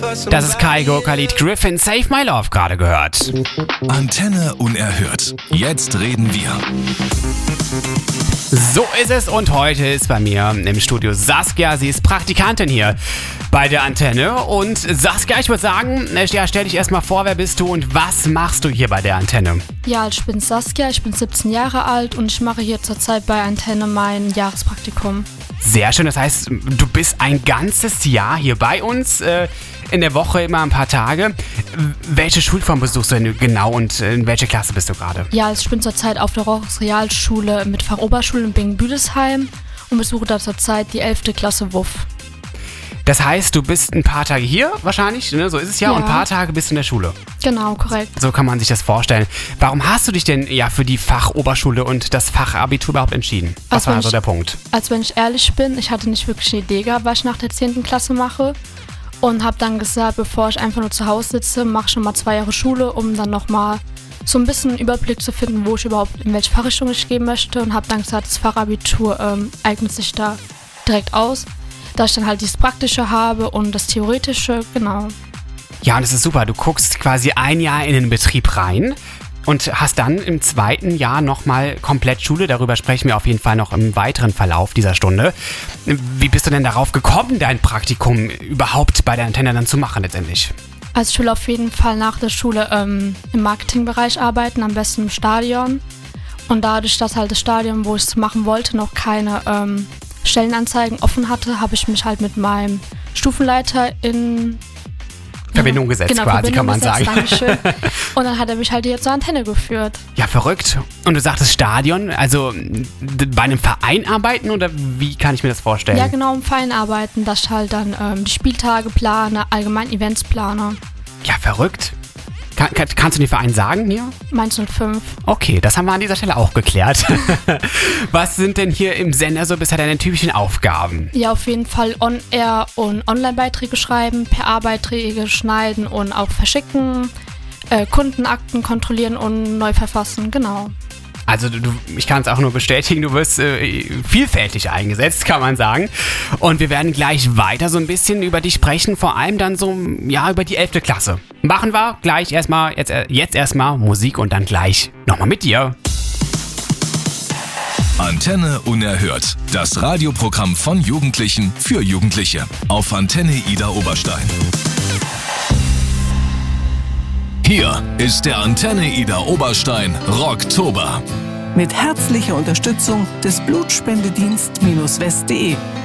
Das ist Kygo, Khalid Griffin, Save My Love gerade gehört. Antenne unerhört. Jetzt reden wir. So ist es und heute ist bei mir im Studio Saskia. Sie ist Praktikantin hier bei der Antenne. Und Saskia, ich würde sagen, stell dich erstmal vor, wer bist du und was machst du hier bei der Antenne? Ja, ich bin Saskia, ich bin 17 Jahre alt und ich mache hier zurzeit bei Antenne mein Jahrespraktikum. Sehr schön, das heißt, du bist ein ganzes Jahr hier bei uns, in der Woche immer ein paar Tage. Welche Schulform besuchst du denn genau und in welche Klasse bist du gerade? Ja, also ich bin zurzeit auf der Rochus Realschule mit Fachoberschule in Bingen-Büdesheim und besuche da zurzeit die 11. Klasse WUF. Das heißt, du bist ein paar Tage hier wahrscheinlich, ne? So ist es ja, und ein paar Tage bist du in der Schule. Genau, korrekt. So kann man sich das vorstellen. Warum hast du dich denn für die Fachoberschule und das Fachabitur überhaupt entschieden? Was war so der Punkt? Also wenn ich ehrlich bin, ich hatte nicht wirklich eine Idee gehabt, was ich nach der 10. Klasse mache. Und habe dann gesagt, bevor ich einfach nur zu Hause sitze, mache ich nochmal 2 Jahre Schule, um dann nochmal so ein bisschen einen Überblick zu finden, wo ich überhaupt, in welche Fachrichtung ich gehen möchte. Und habe dann gesagt, das Fachabitur eignet sich da direkt aus, dass ich dann halt dieses Praktische habe und das Theoretische, genau. Ja, und das ist super. Du guckst quasi ein Jahr in den Betrieb rein und hast dann im 2. Jahr nochmal komplett Schule. Darüber sprechen wir auf jeden Fall noch im weiteren Verlauf dieser Stunde. Wie bist du denn darauf gekommen, dein Praktikum überhaupt bei der Antenne dann zu machen letztendlich? Also ich will auf jeden Fall nach der Schule im Marketingbereich arbeiten, am besten im Stadion. Und dadurch, dass halt das Stadion, wo ich es machen wollte, noch keine Stellenanzeigen offen hatte, habe ich mich halt mit meinem Stufenleiter in Verbindung gesetzt, quasi, kann man sagen. Dankeschön. Und dann hat er mich halt hier zur Antenne geführt. Ja, verrückt. Und du sagtest Stadion, also bei einem Verein arbeiten oder wie kann ich mir das vorstellen? Ja, genau, im Verein arbeiten, dass ich halt dann die Spieltage plane, allgemein Events plane. Ja, verrückt. Kannst du den Verein sagen hier? Mainz 05. Okay, das haben wir an dieser Stelle auch geklärt. Was sind denn hier im Sender so bisher deine typischen Aufgaben? Ja, auf jeden Fall On-Air und Online-Beiträge schreiben, PR-Beiträge schneiden und auch verschicken, Kundenakten kontrollieren und neu verfassen, genau. Also ich kann es auch nur bestätigen, du wirst vielfältig eingesetzt, kann man sagen. Und wir werden gleich weiter so ein bisschen über dich sprechen, vor allem dann so, über die 11. Klasse. Machen wir gleich erstmal, jetzt erstmal Musik und dann gleich nochmal mit dir. Antenne unerhört. Das Radioprogramm von Jugendlichen für Jugendliche. Auf Antenne Ida Oberstein. Hier ist der Antenne Ida Oberstein Rocktober. Mit herzlicher Unterstützung des Blutspendedienst-west.de.